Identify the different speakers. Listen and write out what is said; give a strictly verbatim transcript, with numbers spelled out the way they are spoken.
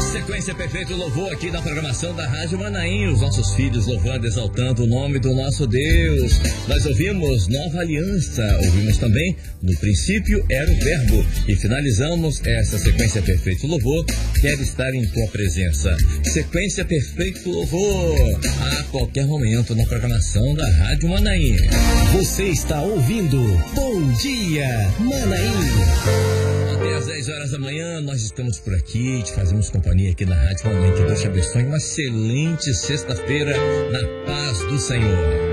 Speaker 1: Sequência Perfeito Louvor aqui na programação da Rádio Manaim. Os nossos filhos louvando, exaltando o nome do nosso Deus. Nós ouvimos Nova Aliança, ouvimos também No Princípio Era o Verbo. E finalizamos essa Sequência Perfeito Louvor, Quero Estar em Tua Presença. Sequência Perfeito Louvor, a qualquer momento na programação da Rádio Manaim.
Speaker 2: Você está ouvindo Bom Dia Manaim.
Speaker 1: Até às dez horas da manhã nós estamos por aqui, te fazemos companhia aqui na Rádio Manaim. Que Deus te abençoe. Uma excelente sexta-feira na paz do Senhor.